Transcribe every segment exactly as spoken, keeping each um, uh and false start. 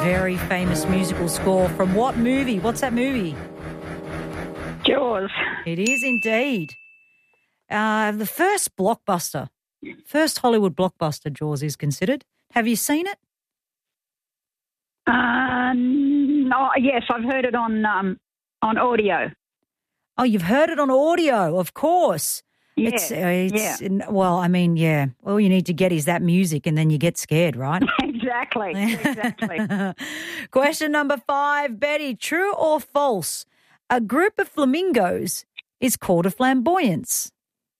very famous musical score from what movie? What's that movie? Jaws. It is indeed. Uh, the first blockbuster, first Hollywood blockbuster, Jaws is considered. Have you seen it? Uh, no, yes, I've heard it on um, on audio. Oh, you've heard it on audio, of course. Yeah, It's, uh, it's yeah. Well, I mean, yeah. All you need to get is that music and then you get scared, right? Exactly, exactly. Question number five, Betty. True or false? A group of flamingos is called a flamboyance.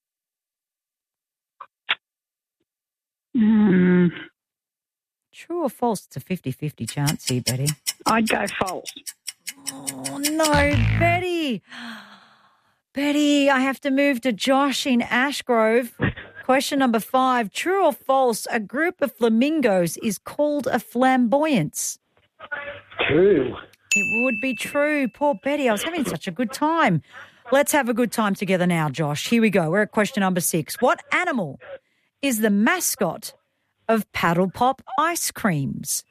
Mm, True or false? It's a fifty-fifty chance here, Betty. I'd go false. Oh, no, Betty. Betty, I have to move to Josh in Ashgrove. Question number five. True or false? A group of flamingos is called a flamboyance. True. It would be true. Poor Betty. I was having such a good time. Let's have a good time together now, Josh. Here we go. We're at question number six. What animal is the mascot of Paddle Pop ice creams?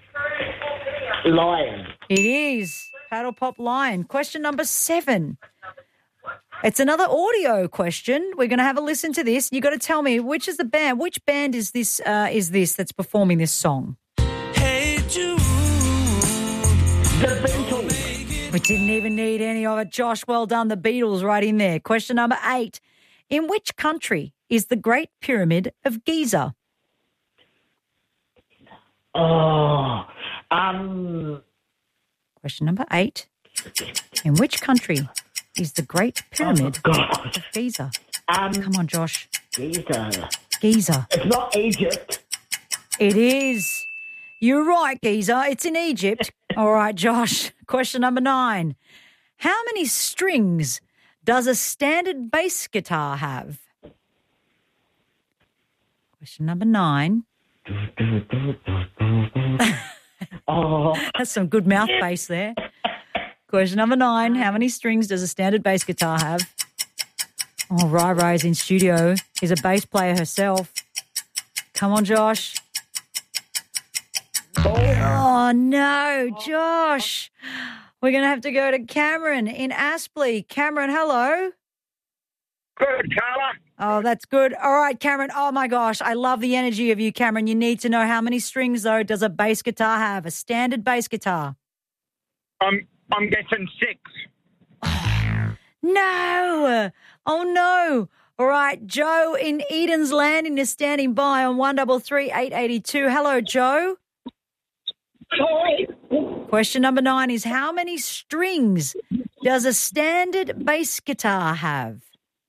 Lion. It is Paddle Pop Lion. Question number seven. It's another audio question. We're going to have a listen to this. You got to tell me which is the band. Which band is this? Uh, is this that's performing this song? Hey Jude. The Beatles. We didn't even need any of it, Josh. Well done. The Beatles right in there. Question number eight. In which country is the Great Pyramid of Giza? Oh, um. Question number eight. In which country is the Great Pyramid Oh, God. of Giza? Um, Come on, Josh. Giza. Giza. It's not Egypt. It is. You're right, Giza. It's in Egypt. All right, Josh. Question number nine. How many strings does a standard bass guitar have? Question number nine. Oh, That's some good mouth bass there. Question number nine. How many strings does a standard bass guitar have? Oh, Rai Rai's in studio. Is a bass player herself. Come on, Josh. Oh, no, Josh. We're going to have to go to Cameron in Aspley. Cameron, hello. Good, Carla. Oh, that's good. All right, Cameron. Oh, my gosh. I love the energy of you, Cameron. You need to know how many strings, though, does a bass guitar have, a standard bass guitar? I'm I'm guessing six. No. Oh, no. All right, Joe in Eden's Landing is standing by on one double three eight eighty two. Hello, Joe. Sorry. Question number nine is how many strings does a standard bass guitar have?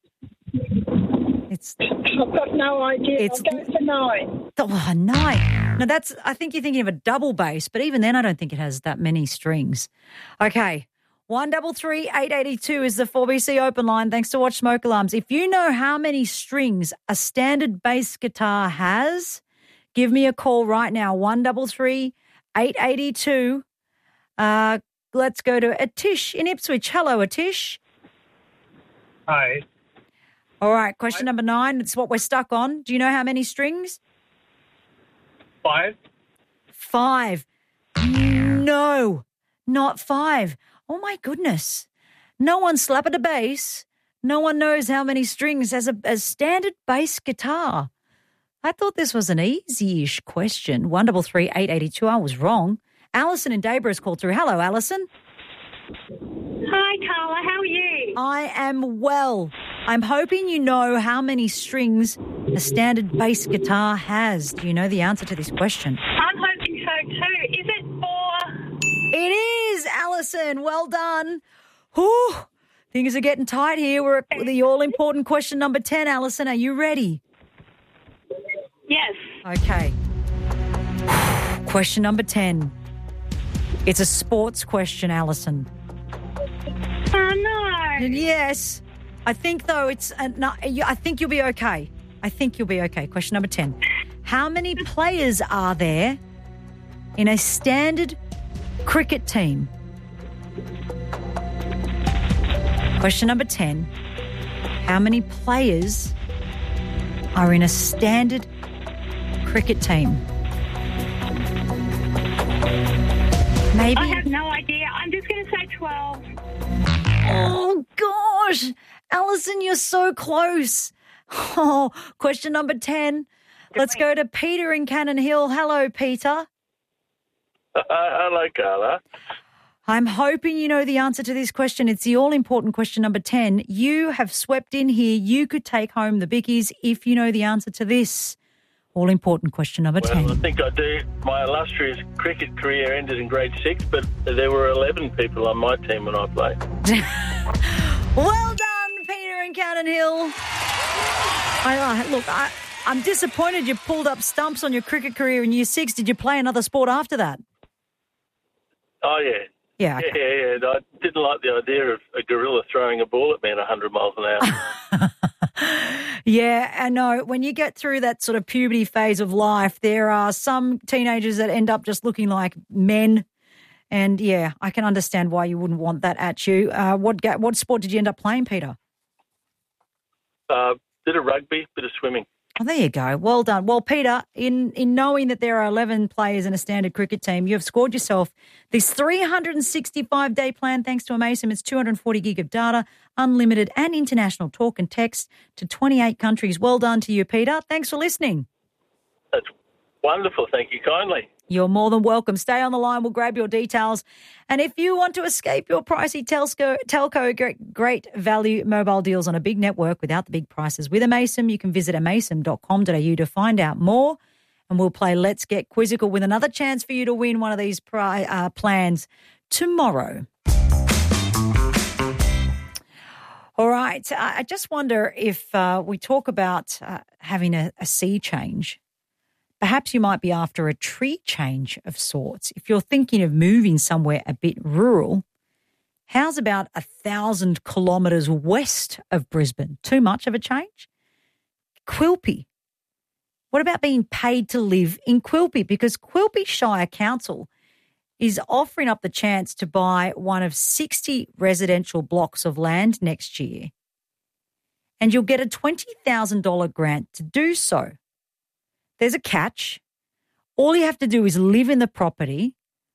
It's I've got no idea. It's- I'll go for nine. oh, nine. Now that's I think you're thinking of a double bass, but even then I don't think it has that many strings. Okay. One double three eight eighty two is the four B C open line. Thanks to Watch Smoke Alarms. If you know how many strings a standard bass guitar has, give me a call right now. One double three eight eighty two. Uh, let's go to Atish in Ipswich. Hello, Atish. Hi. All right. Question number nine. It's what we're stuck on. Do you know how many strings? Five. Five. No, not five. Oh, my goodness. No one slapped a bass. No one knows how many strings has a, a standard bass guitar. I thought this was an easy-ish question. one double three eight eighty two. I was wrong. Alison in Debra has called through. Hello, Alison. Hi, Carla. How are you? I am well. I'm hoping you know how many strings a standard bass guitar has. Do you know the answer to this question? I'm hoping so too. Is it four? It is, Alison. Well done. Whew. Things are getting tight here. We're at the all-important question number ten, Alison. Are you ready? Yes. Okay. Question number ten. It's a sports question, Alison. Oh, no. Yes. I think, though, it's... Uh, no, I think you'll be okay. I think you'll be okay. Question number ten. How many players are there in a standard cricket team? Question number ten. How many players are in a standard cricket team? Maybe. I have no idea. I'm just going to say twelve. Oh, gosh. Alison, you're so close. Oh, question number ten. Let's go to Peter in Cannon Hill. Hello, Peter. Uh, hello, Carla. I'm hoping you know the answer to this question. It's the all-important question number ten. You have swept in here. You could take home the bickies if you know the answer to this all-important question number Well, ten. I think I do. My illustrious cricket career ended in grade six, but there were eleven people on my team when I played. Well done, Peter in Cannon Hill. I, uh, look, I, I'm disappointed you pulled up stumps on your cricket career in year six. Did you play another sport after that? Oh, yeah. Yeah. Yeah, yeah, yeah. I didn't like the idea of a gorilla throwing a ball at me at one hundred miles an hour. Yeah, I know. When you get through that sort of puberty phase of life, there are some teenagers that end up just looking like men. And, yeah, I can understand why you wouldn't want that at you. Uh, what ga- what sport did you end up playing, Peter? Uh, bit of rugby, bit of swimming. Oh, there you go. Well done. Well, Peter, in, in knowing that there are eleven players in a standard cricket team, you have scored yourself this three hundred sixty-five day plan thanks to Amaysim. It's two hundred forty gig of data, unlimited and international talk and text to twenty-eight countries. Well done to you, Peter. Thanks for listening. That's wonderful. Thank you kindly. You're more than welcome. Stay on the line. We'll grab your details. And if you want to escape your pricey telco, telco great, great value mobile deals on a big network without the big prices with Amaysim, you can visit amaysim dot com dot a u to find out more. And we'll play Let's Get Quizzical with another chance for you to win one of these pri- uh, plans tomorrow. All right. I just wonder if uh, we talk about uh, having a, a sea change. Perhaps you might be after a tree change of sorts. If you're thinking of moving somewhere a bit rural, how's about a thousand kilometres west of Brisbane? Too much of a change? Quilpie. What about being paid to live in Quilpie? Because Quilpie Shire Council is offering up the chance to buy one of sixty residential blocks of land next year. And you'll get a twenty thousand dollars grant to do so. There's a catch. All you have to do is live in the property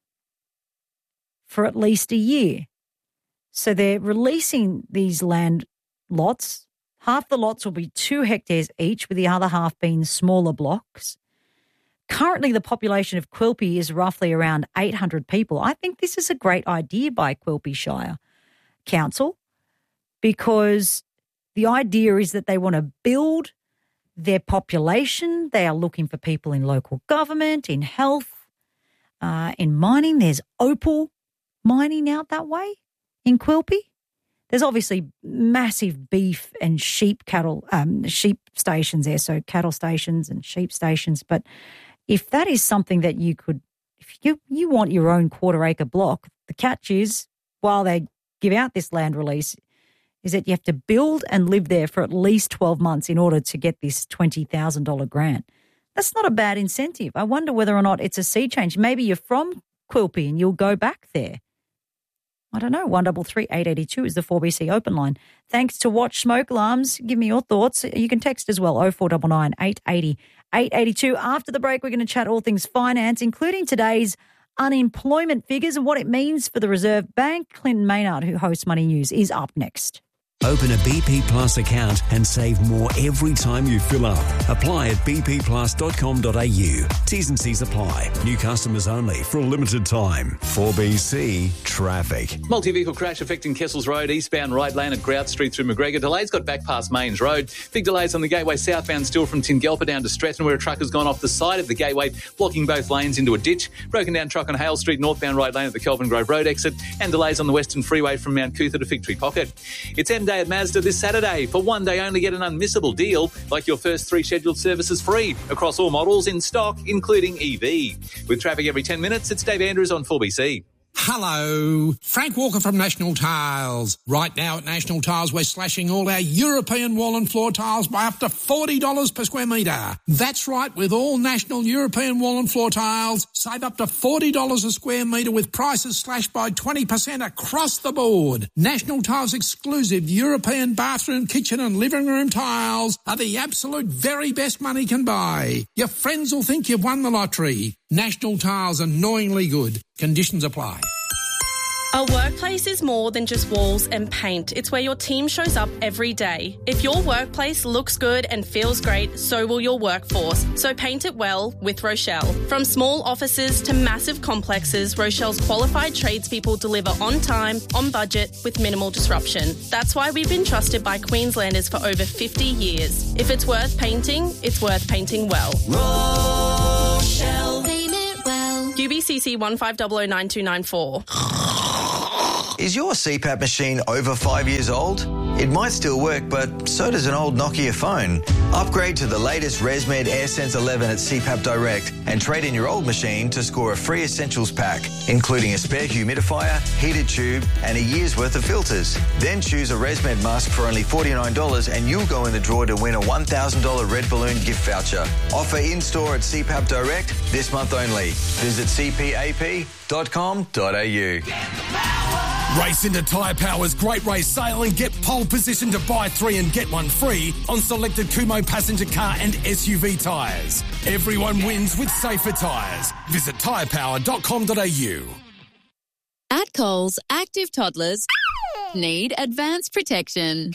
for at least a year. So they're releasing these land lots. Half the lots will be two hectares each, with the other half being smaller blocks. Currently, the population of Quilpie is roughly around eight hundred people. I think this is a great idea by Quilpie Shire Council, because the idea is that they want to build their population. They are looking for people in local government, in health, uh, in mining. There's opal mining out that way in Quilpie. There's obviously massive beef and sheep cattle, um, sheep stations there, so cattle stations and sheep stations. But if that is something that you could, if you, you want your own quarter acre block, the catch is, while they give out this land release, is that you have to build and live there for at least twelve months in order to get this twenty thousand dollars grant. That's not a bad incentive. I wonder whether or not it's a sea change. Maybe you're from Quilpie and you'll go back there. I don't know. one three three, eight eight two is the four B C open line. Thanks to Watch Smoke Alarms. Give me your thoughts. You can text as well, oh four nine nine, eight eight zero, eight eight two. After the break, we're going to chat all things finance, including today's unemployment figures and what it means for the Reserve Bank. Clinton Maynard, who hosts Money News, is up next. Open a B P Plus account and save more every time you fill up. Apply at b p plus dot com dot a u. T's and C's apply. New customers only for a limited time. four B C Traffic. Multi-vehicle crash affecting Kessels Road, eastbound right lane at Grout Street through McGregor. Delays got back past Mains Road. Big delays on the Gateway southbound still from Tingalpa down to Stretton, where a truck has gone off the side of the Gateway, blocking both lanes into a ditch. Broken down truck on Hale Street, northbound right lane at the Kelvin Grove Road exit, and delays on the Western Freeway from Mount Cootha to Fig Tree Pocket. It's M Day at Mazda this Saturday. For one day only, get an unmissable deal, like your first three scheduled services free across all models in stock, including E V. With traffic every ten minutes, it's Dave Andrews on four B C. Hello, Frank Walker from National Tiles. Right now at National Tiles, we're slashing all our European wall and floor tiles by up to forty dollars per square metre. That's right, with all National European wall and floor tiles, save up to forty dollars a square metre with prices slashed by twenty percent across the board. National Tiles exclusive European bathroom, kitchen and living room tiles are the absolute very best money can buy. Your friends will think you've won the lottery. National Tiles, annoyingly good. Conditions apply. A workplace is more than just walls and paint. It's where your team shows up every day. If your workplace looks good and feels great, so will your workforce. So paint it well with Rochelle. From small offices to massive complexes, Rochelle's qualified tradespeople deliver on time, on budget, with minimal disruption. That's why we've been trusted by Queenslanders for over fifty years. If it's worth painting, it's worth painting well. Rochelle. Paint it well. U B C C one five zero zero nine two nine four. Is your C PAP machine over five years old? It might still work, but so does an old Nokia phone. Upgrade to the latest ResMed AirSense eleven at C PAP Direct and trade in your old machine to score a free essentials pack, including a spare humidifier, heated tube and a year's worth of filters. Then choose a ResMed mask for only forty-nine dollars and you'll go in the draw to win a one thousand dollars Red Balloon gift voucher. Offer in-store at C PAP Direct this month only. Visit c p a p dot com dot a u. Race into Tyre Power's Great Race Sale and get pole position to buy three and get one free on selected Kumho passenger car and S U V tyres. Everyone wins with safer tyres. Visit tyre power dot com dot a u. At Coles, active toddlers need advanced protection.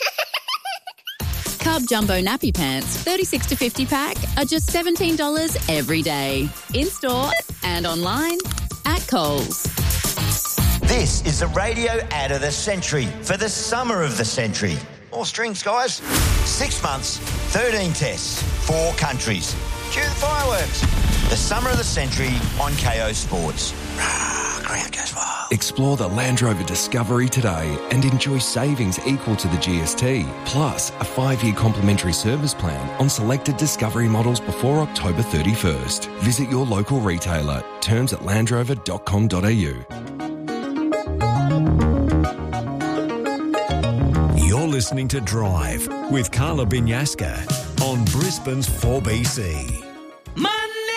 Cub Jumbo Nappy Pants, thirty-six to fifty pack, are just seventeen dollars every day. In-store and online at Coles. This is the radio ad of the century for the summer of the century. More strings, guys. Six months, thirteen tests, four countries. Cue the fireworks. The summer of the century on K O Sports. Ground goes wild. Explore the Land Rover Discovery today and enjoy savings equal to the G S T, plus a five-year complimentary service plan on selected Discovery models before October thirty-first. Visit your local retailer. Terms at land rover dot com dot a u. You're listening to Drive with Carla Binyaska on Brisbane's four B C. Money, money,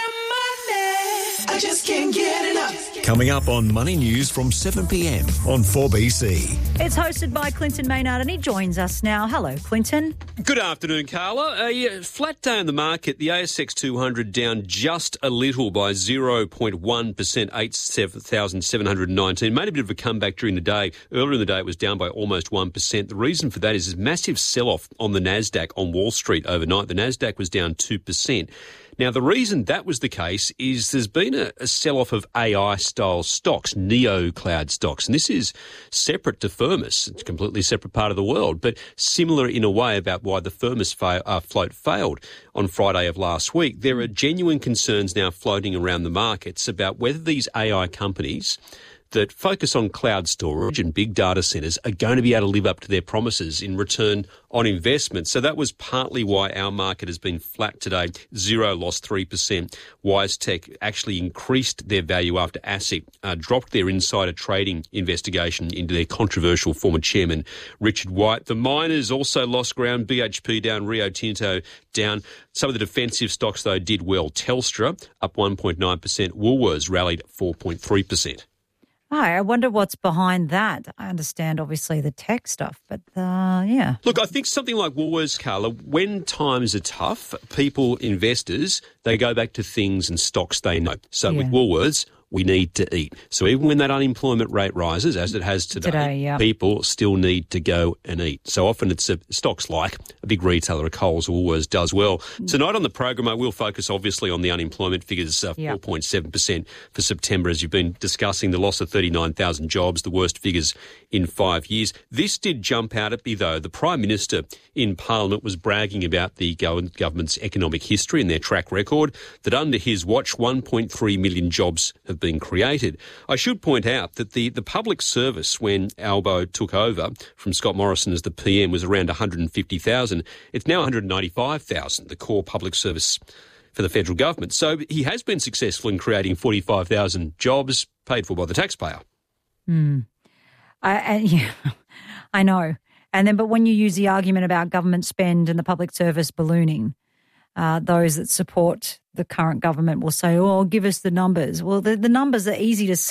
I just can't get enough. Coming up on Money News from seven p m on four B C. It's hosted by Clinton Maynard and he joins us now. Hello, Clinton. Good afternoon, Carla. A uh, flat day in the market, the A S X two hundred down just a little by zero point one percent, eight thousand seven hundred nineteen. Made a bit of a comeback during the day. Earlier in the day, it was down by almost one percent. The reason for that is a massive sell-off on the NASDAQ on Wall Street overnight. The NASDAQ was down two percent. Now, the reason that was the case is there's been a, a sell-off of A I-style stocks, neo-cloud stocks, and this is separate to Firmus. It's a completely separate part of the world, but similar in a way about why the Firmus fa- uh, float failed on Friday of last week. There are genuine concerns now floating around the markets about whether these A I companies that focus on cloud storage and big data centres are going to be able to live up to their promises in return on investment. So that was partly why our market has been flat today. Xero lost three percent. WiseTech actually increased their value after ASIC uh, dropped their insider trading investigation into their controversial former chairman, Richard White. The miners also lost ground. B H P down, Rio Tinto down. Some of the defensive stocks, though, did well. Telstra up one point nine percent. Woolworths rallied four point three percent. Hi, I wonder what's behind that. I understand, obviously, the tech stuff, but uh, yeah. Look, I think something like Woolworths, Carla, when times are tough, people, investors, they go back to things and stocks they know. So Yeah. with Woolworths, we need to eat. So even when that unemployment rate rises, as it has today, Today, yeah. people still need to go and eat. So often it's a, stocks like a big retailer, a Coles or Woolworths does well. Tonight on the program, I will focus obviously on the unemployment figures, uh, Yeah. four point seven percent for September, as you've been discussing, the loss of thirty-nine thousand jobs, the worst figures in five years. This did jump out at me, though. The Prime Minister in Parliament was bragging about the government's economic history and their track record, that under his watch, one point three million jobs have been created. I should point out that the, the public service, when Albo took over from Scott Morrison as the P M, was around one hundred fifty thousand. It's now one hundred ninety-five thousand, the core public service for the federal government. So he has been successful in creating forty-five thousand jobs paid for by the taxpayer. Hmm. I, and, yeah, I know. And then, but when you use the argument about government spend and the public service ballooning, uh, those that support the current government will say, oh, give us the numbers. Well, the, the numbers are easy to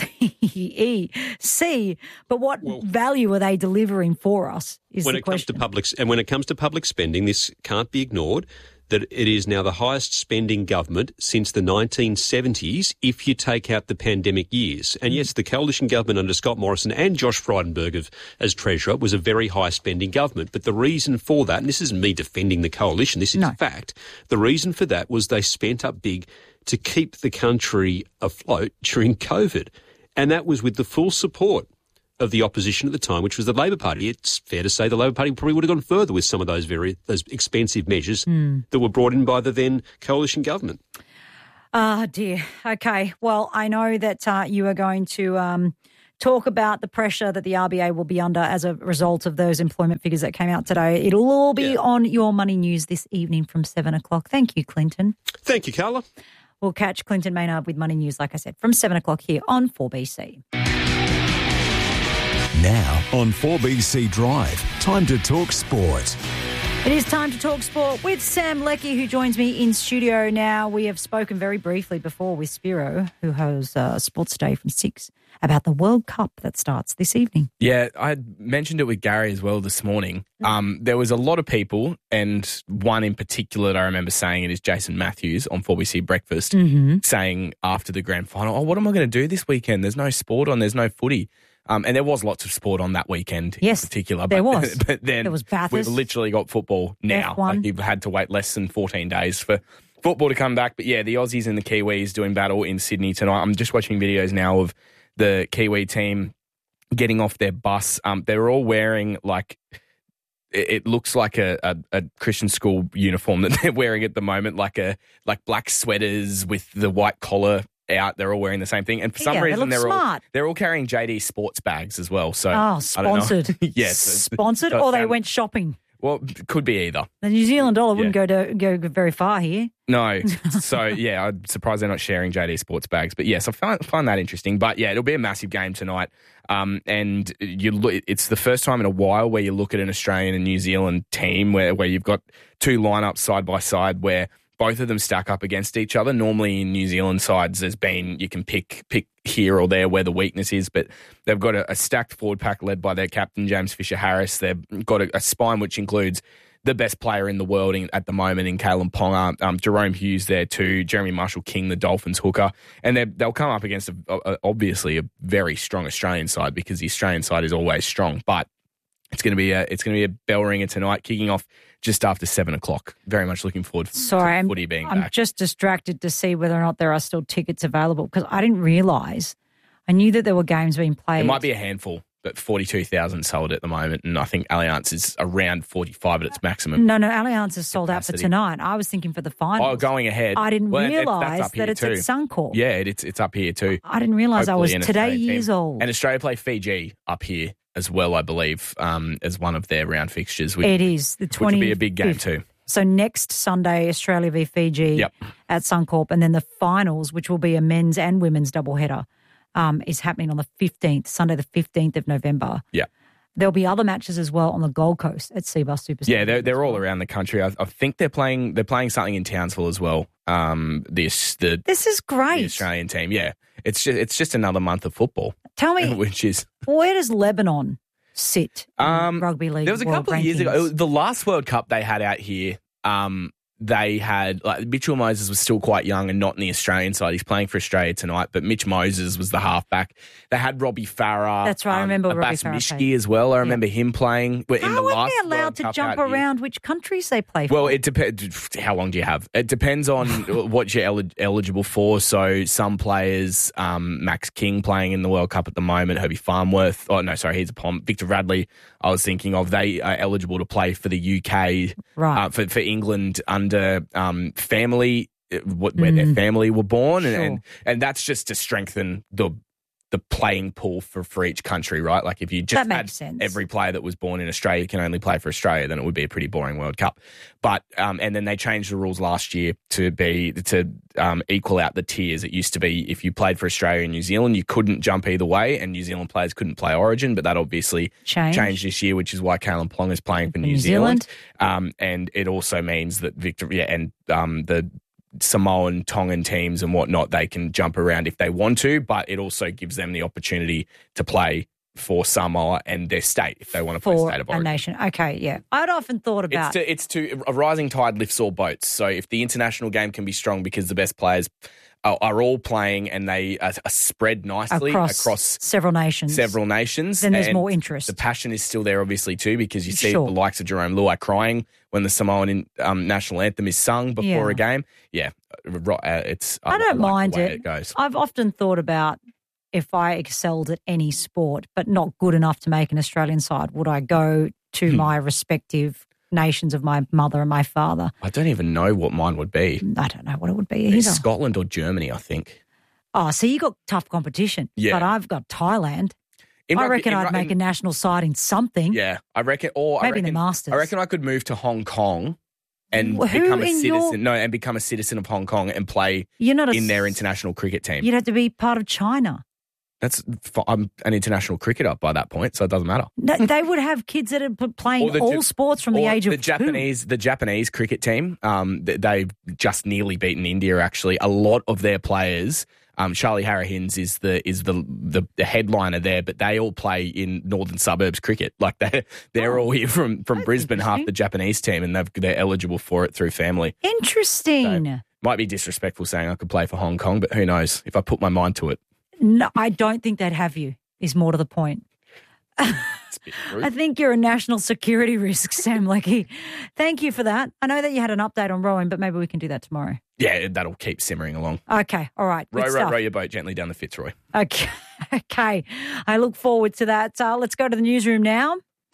see, see, but what Well, value are they delivering for us is when the it comes question. to public, and when it comes to public spending, this can't be ignored. that it is now the highest spending government since the nineteen seventies if you take out the pandemic years. And yes, the coalition government under Scott Morrison and Josh Frydenberg of, as Treasurer was a very high spending government. But the reason for that, and this isn't me defending the coalition, this is no. fact, the reason for that was they spent up big to keep the country afloat during COVID. And that was with the full support of the opposition at the time, which was the Labor Party. It's fair to say the Labor Party probably would have gone further with some of those very those expensive measures mm. that were brought in by the then coalition government. Ah, oh, dear. Okay. Well, I know that uh, you are going to um, talk about the pressure that the R B A will be under as a result of those employment figures that came out today. It'll all be yeah. on Your Money News this evening from seven o'clock. Thank you, Clinton. Thank you, Carla. We'll catch Clinton Maynard with Money News, like I said, from seven o'clock here on four B C. Now on four B C Drive, time to talk sport. It is time to talk sport with Sam Leckie, who joins me in studio now. We have spoken very briefly before with Spiro, who hosts uh, Sports Day from six, about the World Cup that starts this evening. Yeah, I mentioned it with Gary as well this morning. Um, there was a lot of people, and one in particular that I remember saying it is Jason Matthews on four B C Breakfast, mm-hmm. saying after the grand final, oh, what am I going to do this weekend? There's no sport on, there's no footy. Um, and there was lots of sport on that weekend yes, in particular. There but, was. But then there was Bathurst. We've literally got football now. F one. Like you've had to wait less than fourteen days for football to come back. But yeah, the Aussies and the Kiwis doing battle in Sydney tonight. I'm just watching videos now of the Kiwi team getting off their bus. Um, they're all wearing like... It looks like a, a, a Christian school uniform that they're wearing at the moment, like a like black sweaters with the white collar out. They're all wearing the same thing, and for some yeah, reason they they're smart. all they're all carrying J D Sports bags as well. So oh, sponsored, yes, sponsored, or they went shopping. Well, could be either. The New Zealand dollar wouldn't yeah. go to go very far here. No, so yeah, I'm surprised they're not sharing J D Sports bags. But yes, I find, find that interesting. But yeah, it'll be a massive game tonight. Um, and you look, it's the first time in a while where you look at an Australian and New Zealand team where, where you've got two lineups side by side where both of them stack up against each other. Normally in New Zealand sides, there's been, you can pick pick here or there where the weakness is, but they've got a, a stacked forward pack led by their captain, James Fisher-Harris. They've got a, a spine which includes the best player in the world in, at the moment in Kalen Ponga, um, Jerome Hughes there too, Jeremy Marshall-King, the Dolphins hooker, and they'll come up against, a, a, obviously, a very strong Australian side because the Australian side is always strong, but it's going to be a, it's going to be a bell ringer tonight, kicking off just after seven o'clock. Very much looking forward Sorry, to footy being I'm, back. I'm just distracted to see whether or not there are still tickets available because I didn't realise. I knew that there were games being played. It might be a handful, but forty-two thousand sold at the moment, and I think Allianz is around forty-five at its maximum. No, no, Allianz is sold capacity. Out for tonight. I was thinking for the final. Oh, going ahead. I didn't well, realise it, that it's too. at Suncorp. Yeah, it, it's, it's up here too. I didn't realise I was today years team. old. And Australia play Fiji up here as well, I believe, um, as one of their round fixtures. Which, it is. The twenty Which will be a big game too. So next Sunday, Australia v Fiji yep. at Suncorp, and then the finals, which will be a men's and women's doubleheader, um, is happening on the fifteenth, Sunday the fifteenth of November. Yeah. There'll be other matches as well on the Gold Coast at Seabus Super Stadium. Yeah, they're, they're all around the country. I, I think they're playing they're playing something in Townsville as well. Um, this the this is great. The Australian team, yeah. It's just it's just another month of football. Tell me, which is where does Lebanon sit in um, rugby league? There was a World couple rankings? of years ago. The last World Cup they had out here. Um, they had, like, Mitchell Moses was still quite young and not in the Australian side. He's playing for Australia tonight, but Mitch Moses was the halfback. They had Robbie Farah. That's right, um, I remember Robbie Farah. Mishki as well. I remember yeah. him playing in how the last are they allowed World to Cup jump out around here. Which countries they play for? Well, it depends. How long do you have? It depends on what you're el- eligible for. So some players, um, Max King playing in the World Cup at the moment, Herbie Farnworth. Oh, no, sorry, he's a Pom. Victor Radley, I was thinking of. They are eligible to play for the U K, right. uh, for, for England under um, family, what, where mm. their family were born. Sure. And, and and that's just to strengthen the the playing pool for, for each country, right? Like if you just that had makes sense. every player that was born in Australia can only play for Australia, then it would be a pretty boring World Cup. But um, and then they changed the rules last year to be to um, equal out the tiers. It used to be if you played for Australia and New Zealand, you couldn't jump either way, and New Zealand players couldn't play Origin. But that obviously changed, changed this year, which is why Kalen Ponga is playing for New, New Zealand. Zealand. Um, and it also means that Victor yeah, and um, the Samoan, Tongan teams and whatnot, they can jump around if they want to, but it also gives them the opportunity to play for Samoa and their state if they want to play For state of a origin. nation. Okay, yeah. I'd often thought It's about... to, it's to a rising tide lifts all boats. So if the international game can be strong because the best players are, are all playing and they are, are spread nicely across, across several nations. several nations, Then there's and more interest. The passion is still there, obviously, too, because you see Sure. the likes of Jerome Luai crying when the Samoan um, national anthem is sung before Yeah. a game. Yeah, ri- uh, it's. I don't like mind the way it. it goes. I've often thought about if I excelled at any sport but not good enough to make an Australian side, would I go to Hmm. my respective nations of my mother and my father? I don't even know what mine would be. I don't know what it would be It's either. Scotland or Germany, I think. Oh, so you got tough competition. Yeah. But I've got Thailand. In I rugby- reckon in I'd ru- make in- a national side in something. Yeah, I reckon. Or Maybe I in the reckon, Masters. I reckon I could move to Hong Kong and Who become a in citizen. your- No, and become a citizen of Hong Kong and play You're not a in their s- international cricket team. You'd have to be part of China. That's f- I'm an international cricketer by that point, so it doesn't matter. No, they would have kids that are p- playing Or the all Jap- sports from the or age of the two. Japanese, the Japanese cricket team. Um, th- they've just nearly beaten India. Actually, a lot of their players. Um, Charlie Harrahins is the is the, the the headliner there, but they all play in northern suburbs cricket. Like they they're Oh, all here from from Brisbane, half the Japanese team, and they've, they're eligible for it through family. Interesting. Might be disrespectful saying I could play for Hong Kong, but who knows if I put my mind to it. No, I don't think they'd have you, is more to the point. I think you're a national security risk, Sam Leckie. Thank you for that. I know that you had an update on rowing, but maybe we can do that tomorrow. Yeah, that'll keep simmering along. Okay, all right. Row, good row, stuff. row your boat gently down the Fitzroy. Okay, okay. I look forward to that. Uh, let's go to the newsroom now.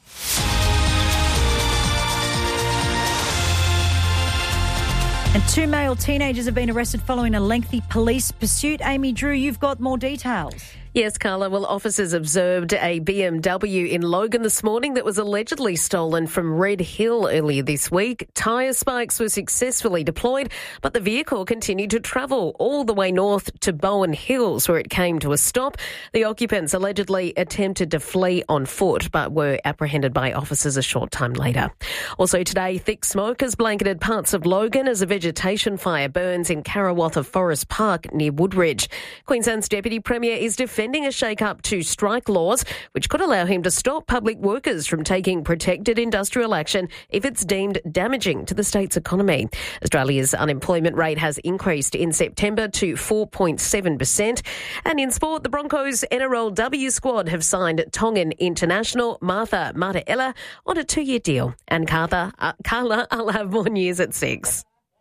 And two male teenagers have been arrested following a lengthy police pursuit. Amy Drew, you've got more details. Yes, Carla. Well, officers observed a B M W in Logan this morning that was allegedly stolen from Red Hill earlier this week. Tyre spikes were successfully deployed, but the vehicle continued to travel all the way north to Bowen Hills, where it came to a stop. The occupants allegedly attempted to flee on foot, but were apprehended by officers a short time later. Also today, thick smoke has blanketed parts of Logan as a vegetation fire burns in Karawatha Forest Park near Woodridge. Queensland's Deputy Premier is defending a shake-up to strike laws, which could allow him to stop public workers from taking protected industrial action if it's deemed damaging to the state's economy. Australia's unemployment rate has increased in September to four point seven percent. And in sport, the Broncos N R L W squad have signed Tongan international Martha Martaella on a two-year deal. And Carla, uh, Carla, I'll have more news at six.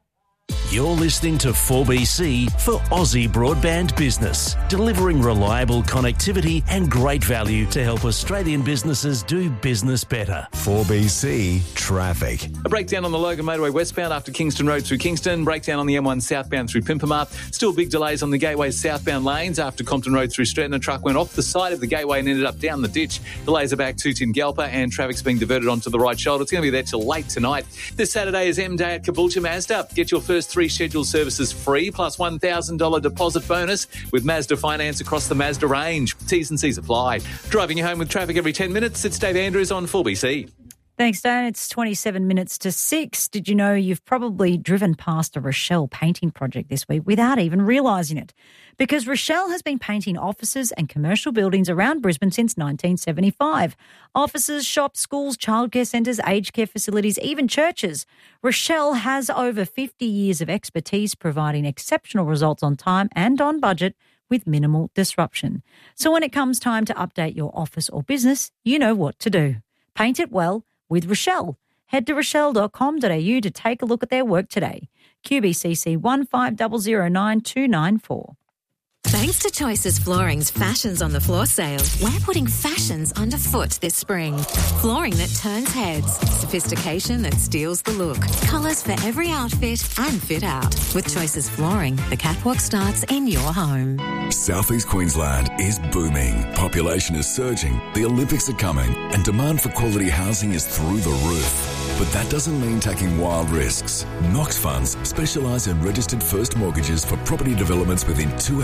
You're listening to four B C for Aussie Broadband Business, delivering reliable connectivity and great value to help Australian businesses do business better. four B C Traffic. A breakdown on the Logan Motorway westbound after Kingston Road through Kingston. Breakdown on the M one southbound through Pimpamar. Still big delays on the Gateway southbound lanes after Compton Road through Stretton. A truck went off the side of the Gateway and ended up down the ditch. Delays are back to Tingalpa and traffic's being diverted onto the right shoulder. It's going to be there till late tonight. This Saturday is M Day at Caboolture Mazda. Get your first three scheduled services free plus one thousand dollars deposit bonus with Mazda Finance across the Mazda range. T's and C's apply. Driving you home with traffic every ten minutes. It's Dave Andrews on four B C. Thanks, Dan. It's twenty-seven minutes to six. Did you know you've probably driven past a Rochelle painting project this week without even realising it? Because Rochelle has been painting offices and commercial buildings around Brisbane since nineteen seventy-five. Offices, shops, schools, childcare centres, aged care facilities, even churches. Rochelle has over fifty years of expertise providing exceptional results on time and on budget with minimal disruption. So when it comes time to update your office or business, you know what to do. Paint it well with Rochelle. Head to rochelle dot com dot a u to take a look at their work today. Q B C C one five zero zero nine two nine four. Thanks to Choices Flooring's Fashions on the Floor sale, we're putting fashions underfoot this spring. Flooring that turns heads, sophistication that steals the look, colours for every outfit and fit out. With Choices Flooring, the catwalk starts in your home. Southeast Queensland is booming. Population is surging, the Olympics are coming, and demand for quality housing is through the roof. But that doesn't mean taking wild risks. Knox Funds specialise in registered first mortgages for property developments within two hours of Brisbane.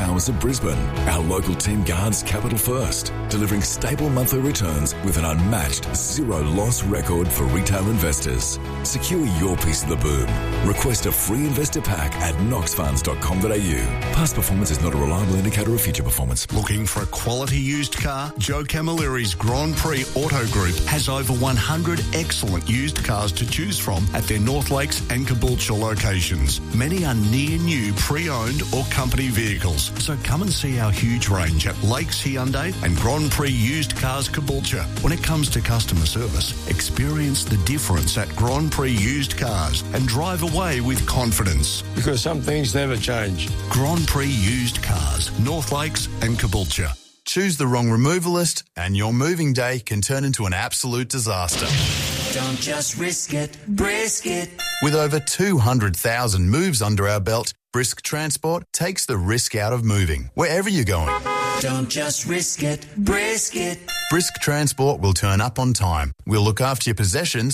Brisbane. Our local team guards capital first, delivering stable monthly returns with an unmatched zero loss record for retail investors. Secure your piece of the boom. Request a free investor pack at knox funds dot com dot a u. Past performance is not a reliable indicator of future performance. Looking for a quality used car? Joe Camilleri's Grand Prix Auto Group has over one hundred excellent used cars to choose from at their North Lakes and Caboolture locations. Many are near new pre-owned or company vehicles. So come and see our huge range at Lakes Hyundai and Grand Prix Used Cars Caboolture. When it comes to customer service, experience the difference at Grand Prix Used Cars and drive away with confidence. Because some things never change. Grand Prix Used Cars, North Lakes and Caboolture. Choose the wrong removalist and your moving day can turn into an absolute disaster. Don't just risk it, brisk it. With over two hundred thousand moves under our belt, Brisk Transport takes the risk out of moving, wherever you're going. Don't just risk it, brisk it. Brisk Transport will turn up on time. We'll look after your possessions